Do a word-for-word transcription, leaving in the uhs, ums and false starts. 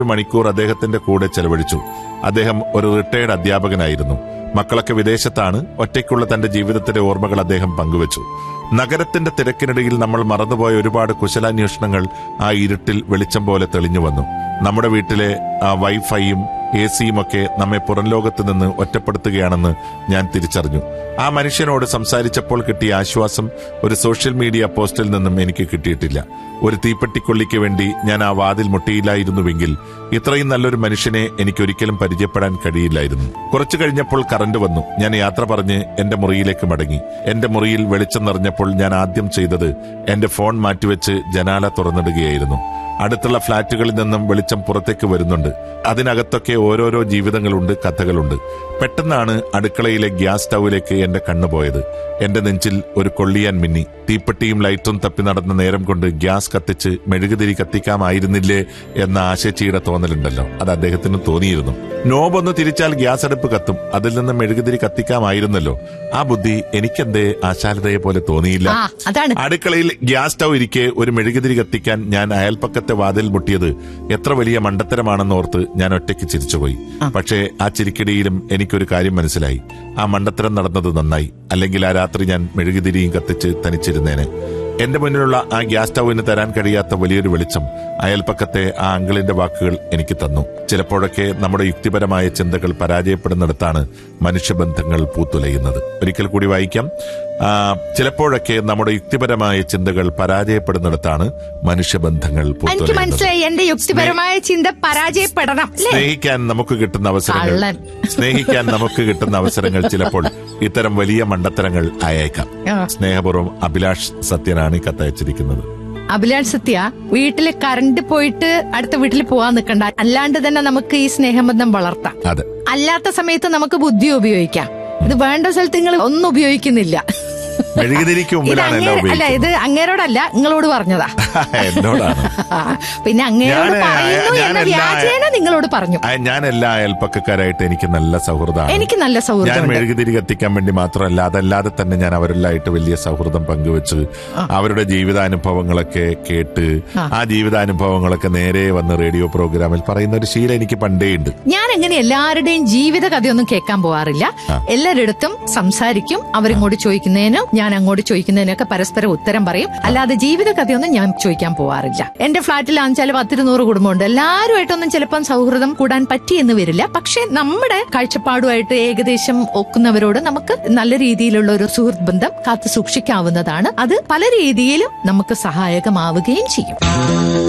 മണിക്കൂർ അദ്ദേഹത്തിന്റെ കൂടെ ചെലവഴിച്ചു. അദ്ദേഹം ഒരു റിട്ടയർഡ് അധ്യാപകനായിരുന്നു. മക്കളൊക്കെ വിദേശത്താണ്. ഒറ്റയ്ക്കുള്ള തന്റെ ജീവിതത്തിന്റെ ഓർമ്മകൾ അദ്ദേഹം പങ്കുവച്ചു. നഗരത്തിന്റെ തിരക്കിനിടയിൽ നമ്മൾ മറന്നുപോയ ഒരുപാട് കുശലാന്വേഷണങ്ങൾ ആ ഇരുട്ടിൽ വെളിച്ചം പോലെ തെളിഞ്ഞു വന്നു. നമ്മുടെ വീട്ടിലെ ആ വൈഫൈയും എ സിയും ഒക്കെ നമ്മെ പുറം ലോകത്ത് നിന്ന് ഒറ്റപ്പെടുത്തുകയാണെന്ന് ഞാൻ തിരിച്ചറിഞ്ഞു. ആ മനുഷ്യനോട് സംസാരിച്ചപ്പോൾ കിട്ടിയ ആശ്വാസം ഒരു സോഷ്യൽ മീഡിയ പോസ്റ്റിൽ നിന്നും എനിക്ക് കിട്ടിയിട്ടില്ല. ഒരു തീപ്പെട്ടിക്കൊള്ളിക്ക് വേണ്ടി ഞാൻ ആ വാതിൽ മുട്ടിയില്ലായിരുന്നുവെങ്കിൽ ഇത്രയും നല്ലൊരു മനുഷ്യനെ എനിക്കൊരിക്കലും പരിചയപ്പെടാൻ കഴിയില്ലായിരുന്നു. കുറച്ചു കഴിഞ്ഞപ്പോൾ കറണ്ട് വന്നു. ഞാൻ യാത്ര പറഞ്ഞ് എന്റെ മുറിയിലേക്ക് മടങ്ങി. എന്റെ മുറിയിൽ വെളിച്ചം നിറഞ്ഞപ്പോൾ ഞാൻ ആദ്യം ചെയ്തത് എന്റെ ഫോൺ മാറ്റിവെച്ച് ജനാല തുറന്നിടുകയായിരുന്നു. അടുത്തുള്ള ഫ്ളാറ്റുകളിൽ നിന്നും വെളിച്ചം പുറത്തേക്ക് വരുന്നുണ്ട്. അതിനകത്തൊക്കെ ഓരോരോ ജീവിതങ്ങളുണ്ട്, കഥകളുണ്ട്. പെട്ടെന്നാണ് അടുക്കളയിലെ ഗ്യാസ് സ്റ്റൗവിലേക്ക് എന്റെ കണ്ണു പോയത്. എന്റെ നെഞ്ചിൽ ഒരു കൊള്ളിയാൻ മിന്നി. തീപ്പെട്ടിയും ലൈറ്റും തപ്പി നടന്ന നേരം കൊണ്ട് ഗ്യാസ് കത്തിച്ച് മെഴുകുതിരി കത്തിക്കാമായിരുന്നില്ലേ എന്ന ആശച്ചിയുടെ തോന്നലുണ്ടല്ലോ, അത് അദ്ദേഹത്തിന് തോന്നിയിരുന്നു. നോബൊന്ന് തിരിച്ചാൽ ഗ്യാസ് അടുപ്പ് കത്തും, അതിൽ നിന്ന് മെഴുകുതിരി കത്തിക്കാമായിരുന്നല്ലോ. ആ ബുദ്ധി എനിക്കെന്തേ ആശാലതയെ പോലെ തോന്നിയില്ല. അടുക്കളയിൽ ഗ്യാസ് സ്റ്റൗ ഇരിക്കെ ഒരു മെഴുകുതിരി കത്തിക്കാൻ ഞാൻ അയൽപ്പക്കത്തെ വാതിൽ മുട്ടിയത് എത്ര വലിയ മണ്ടത്തരമാണെന്നോർത്ത് ഞാൻ ഒറ്റയ്ക്ക് ചിരിച്ചുപോയി. പക്ഷേ ആ ചിരിക്കിടയിലും എനിക്കൊരു കാര്യം മനസ്സിലായി. ആ മണ്ടത്തരം നടന്നത് നന്നായി. അല്ലെങ്കിൽ ആ രാത്രി ഞാൻ മെഴുകുതിരിയും കത്തിച്ച് തനിച്ചിരുന്നേനെ. എന്റെ മുന്നിലുള്ള ആ ഗ്യാസ് സ്റ്റൗവിന് തരാൻ കഴിയാത്ത വലിയൊരു വെളിച്ചം അയൽപ്പക്കത്തെ ആ അങ്കിളിന്റെ വാക്കുകൾ എനിക്ക് തന്നു. ചിലപ്പോഴൊക്കെ നമ്മുടെ യുക്തിപരമായ ചിന്തകൾ പരാജയപ്പെടുന്നിടത്താണ് മനുഷ്യബന്ധങ്ങൾ പൂത്തുലയുന്നത്. ഒരിക്കൽ കൂടി വായിക്കാം. ചിലപ്പോഴൊക്കെ നമ്മുടെ യുക്തിപരമായ ചിന്തകൾ പരാജയപ്പെടുന്നിടത്താണ് മനുഷ്യബന്ധങ്ങൾ പൂത്തുലയുന്നത്. മനസ്സിലായി, എന്റെ യുക്തിപരമായ ചിന്ത പരാജയപ്പെടണം. സ്നേഹിക്കാൻ നമുക്ക് കിട്ടുന്ന അവസരങ്ങൾ സ്നേഹിക്കാൻ നമുക്ക് കിട്ടുന്ന അവസരങ്ങൾ ചിലപ്പോൾ ഇത്തരം വലിയ മണ്ടത്തരങ്ങൾ ആയേക്കാം. സ്നേഹപൂർവ്വം അഭിലാഷ് സത്യനാണ് ഈ കത്തയച്ചിരിക്കുന്നത്. അഭിലാഷ് സത്യ, വീട്ടില് കറണ്ട് പോയിട്ട് അടുത്ത വീട്ടിൽ പോവാൻ നിൽക്കണ്ട. അല്ലാണ്ട് തന്നെ നമുക്ക് ഈ സ്നേഹബന്ധം വളർത്താം. അതെ, അല്ലാത്ത സമയത്ത് നമുക്ക് ബുദ്ധി ഉപയോഗിക്കാം. ഇത് വേണ്ട സ്ഥലത്ത് നിങ്ങൾ ഒന്നും ഉപയോഗിക്കുന്നില്ല. മെഴുകുതിരിക്ക് മുമ്പിലാണ് എല്ലാം അല്ല, ഉപയോഗിക്കുന്നത്. ഇത് അങ്ങേരോടല്ല, നിങ്ങളോട് പറഞ്ഞതാ. എന്നോടാണ്. പിന്നെ അങ്ങേരോട് പറയുന്നു എന്ന വ്യാജേന നിങ്ങളോട് പറഞ്ഞു. ഞാൻ എല്ലാ അയൽപ്പക്കക്കാരായിട്ട് എനിക്ക് നല്ല സൗഹൃദമാണ്. എനിക്ക് നല്ല സൗഹൃദം. ഞാൻ മെഴുകുതിരി കത്തിക്കാൻ വേണ്ടി മാത്രമല്ല, അതല്ലാതെ തന്നെ ഞാൻ അവരെല്ലായിട്ട് വലിയ സൗഹൃദം പങ്കുവെച്ച് അവരുടെ ജീവിതാനുഭവങ്ങളൊക്കെ കേട്ട് ആ ജീവിതാനുഭവങ്ങളൊക്കെ നേരെ വന്ന് റേഡിയോ പ്രോഗ്രാമിൽ പറയുന്ന ഒരു ശീലം എനിക്ക് പണ്ടേയുണ്ട്. ഞാൻ എങ്ങനെ എല്ലാവരുടെയും ജീവിത കഥയൊന്നും കേൾക്കാൻ പോവാറില്ല. എല്ലാവരുടെടുത്തും സംസാരിക്കും. അവരിങ്ങോട്ട് ചോദിക്കുന്നതിനും ഞാൻ അങ്ങോട്ട് ചോദിക്കുന്നതിനൊക്കെ പരസ്പരം ഉത്തരം പറയും. അല്ലാതെ ജീവിത കഥയൊന്നും ഞാൻ ചോദിക്കാൻ പോവാറില്ല. എന്റെ ഫ്ളാറ്റിലാണെച്ചാൽ പത്തിരുന്നൂറ് കുടുംബമുണ്ട്. എല്ലാവരുമായിട്ടൊന്നും ചിലപ്പം സൗഹൃദം കൂടാൻ പറ്റിയെന്ന് വരില്ല. പക്ഷെ നമ്മുടെ കാഴ്ചപ്പാടുമായിട്ട് ഏകദേശം ഒക്കുന്നവരോട് നമുക്ക് നല്ല രീതിയിലുള്ള ഒരു സുഹൃത്ത് ബന്ധം കാത്തു സൂക്ഷിക്കാവുന്നതാണ്. അത് പല രീതിയിലും നമുക്ക് സഹായകമാവുകയും ചെയ്യും.